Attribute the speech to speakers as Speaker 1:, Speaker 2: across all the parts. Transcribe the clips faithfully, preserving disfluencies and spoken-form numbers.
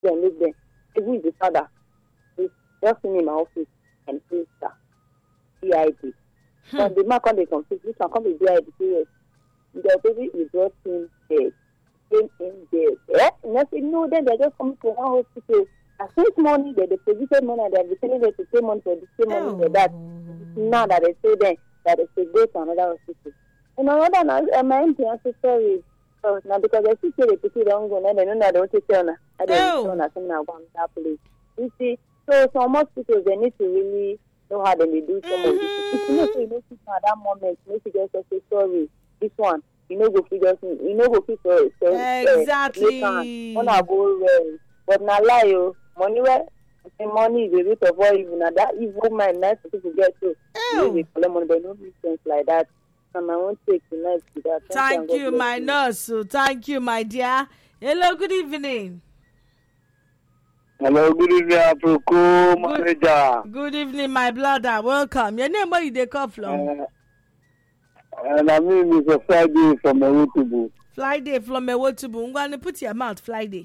Speaker 1: Then leave them. Who is the father? He's just in my office and he's B I D. Hmm. So the man come they confuse. This one come with B I D. Yes. The baby is brought him dead. Came in dead. Eh? And I said, no, then they're just coming to one hospital. As this money, they deposited money and they're returning it to pay money for this, pay money oh. for that. Now that they say then that they should go to another hospital. And another now, uh, my auntie answer sorry. So now because I see the people don't go, and they know that they want to tell her. I don't know that someone going to that place. You see, so some hospitals they need to really know how they do some of this. If you know, so you know, at that moment, you need to just say sorry. This one, you know, go figure, you know, go figure.
Speaker 2: Exactly.
Speaker 1: When I go well, but now lie you. Money where the money is the root of all evil. Now that evil mind, nice people get to. They collect money, but no make sense like that. And I won't take tonight to that.
Speaker 2: Thank, Thank you, my nurse. Thank you, my dear. Hello, good evening.
Speaker 3: Hello, good evening, Aproko, manager.
Speaker 2: Good evening, my brother. Welcome. Your name, where you dey come from?
Speaker 3: Uh, and I mean, it's a Friday from Ewotubu.
Speaker 2: Friday from Ewotubu. I'm going to put your mouth, Friday.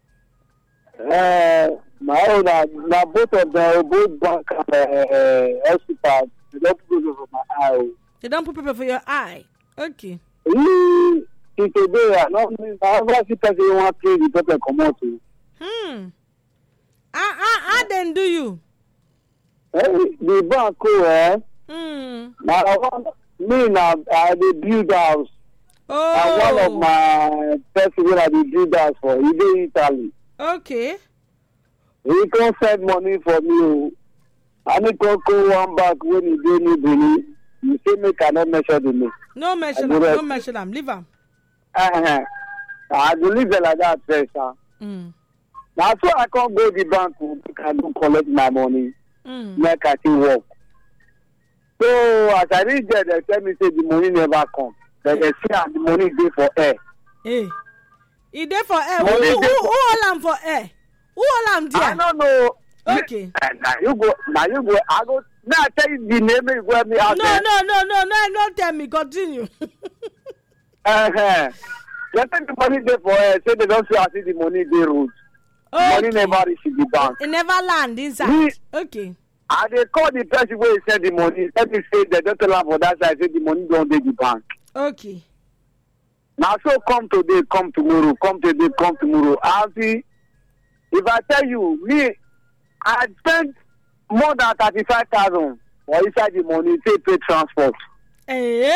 Speaker 3: Uh, my own, uh, now both of them, both bank and uh, hospital, they don't put paper for my eye.
Speaker 2: They don't put paper for your eye? Okay.
Speaker 3: Mm, today, I don't mean, I never see person who want to the paper come out.
Speaker 2: Hmm. Ah, ah, ah, then do you?
Speaker 3: Hey, the bank, eh?
Speaker 2: Hmm.
Speaker 3: Now, I want, me now, I dey build house.
Speaker 2: Oh.
Speaker 3: And one of my person when I dey build house for, he dey Italy.
Speaker 2: Okay.
Speaker 3: He can't send money for me. I need to go one back when he gave me money. You say me cannot measure the me.
Speaker 2: No measure them, no measure them. Leave them.
Speaker 3: Uh-huh. I will leave it like that first. Huh?
Speaker 2: Mm.
Speaker 3: Now, so I can't go to the bank to I don't collect my money.
Speaker 2: Mm.
Speaker 3: Make I still work. So, as I reach there, they tell me say the money never come. Then they say the money is there for air.
Speaker 2: Hey. It's there for air. Who, who, who, who all am for air? Who all am there?
Speaker 3: I don't know.
Speaker 2: Okay.
Speaker 3: Now you go. Now you go. I go. Now I tell you the name. You go me out.
Speaker 2: No,
Speaker 3: there.
Speaker 2: no, no, no, no. Don't tell me. Continue.
Speaker 3: Uh-huh. They take the money there for air. Say they don't see I see the money they road. Okay. Money never reach the bank.
Speaker 2: It never land inside. Me, okay.
Speaker 3: And they call the person where he send the money. Let me say they don't tell them for that side. Say the money don't take the bank.
Speaker 2: Okay.
Speaker 3: Now so come today, come tomorrow, come today, come tomorrow. I see. If I tell you, me, I spent more than thirty-five thousand for inside the money to pay transport.
Speaker 2: Eh?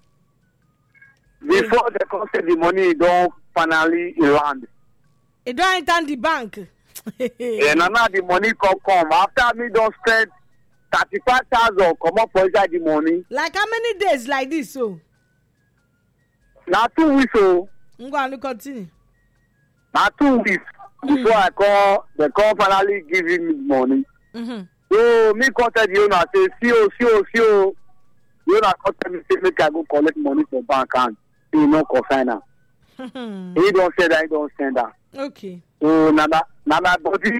Speaker 3: Before they come say the money don't finally land.
Speaker 2: It don't enter the bank.
Speaker 3: And now the money come come. After me don't spend thirty-five thousand, come up for inside the money.
Speaker 2: Like how many days like this, so?
Speaker 3: Now two weeks, so.
Speaker 2: I'm going to continue.
Speaker 3: Now two weeks. Before I call, they call finally giving me money.
Speaker 2: Mm-hmm.
Speaker 3: So me contact the owner, say, see oh, see oh, see oh. The owner contact me, say, make I go collect money from bank and he no consign her. He don't say that, he don't send that.
Speaker 2: Okay.
Speaker 3: So now my body,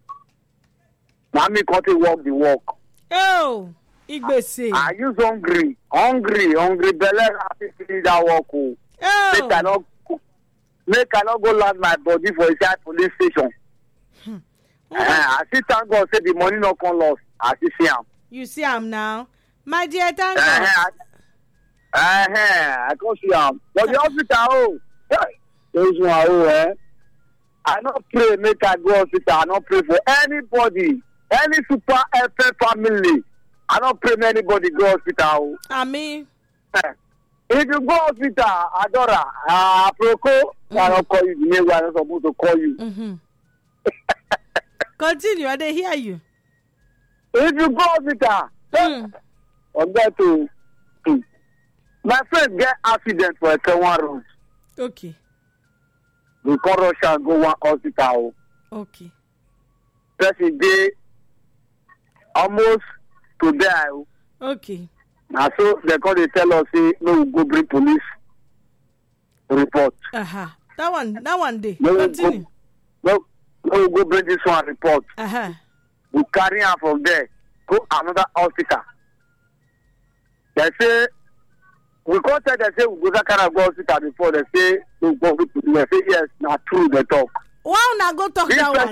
Speaker 3: now me contact work the work.
Speaker 2: Oh, Igbese.
Speaker 3: I use hungry, hungry, hungry belly happy finish that work. Oh. Make I not Make I not go land my body for inside police station. Hmm. Uh, I see thank God say the money not come lost. I see see him.
Speaker 2: You see him now? My dear, thank
Speaker 3: uh,
Speaker 2: God.
Speaker 3: Uh, uh, I can't see him. But the hospital, oh, those one, oh, eh. I not pray make I go hospital. I not pray for anybody. Any super F F family. I not pray make anybody go hospital.
Speaker 2: I mean.
Speaker 3: Uh, If you go hospital, Adora, uh, Aproko, mm-hmm. I don't call you the name I'm supposed to call you.
Speaker 2: Mm-hmm. Continue, I didn't hear you.
Speaker 3: If you go hospital, mm. I'm there to. Mm. My friend get accident for a one road.
Speaker 2: Okay.
Speaker 3: We call Russia and go one hospital.
Speaker 2: Okay.
Speaker 3: Person day almost to die.
Speaker 2: Okay.
Speaker 3: Now, so they call they tell us, say, no, we go bring police report.
Speaker 2: Uh-huh. That one, that one day.
Speaker 3: No,
Speaker 2: continue.
Speaker 3: Go, no, no, we go bring this one report.
Speaker 2: Uh-huh.
Speaker 3: We carry her from there, go another hospital. They say, we can't say, they say, we go to Canada hospital before, they say, no, go to police. They say, yes, not true, they talk.
Speaker 2: why una go talk
Speaker 3: This
Speaker 2: that one.